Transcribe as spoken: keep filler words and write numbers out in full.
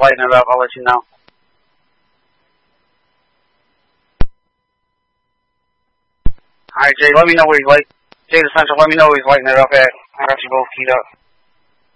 lighten it up, I'll let you know. Alright, Jay, let me know where he's light. Jay the Central, let me know where he's lighting it up at. I got you both keyed up.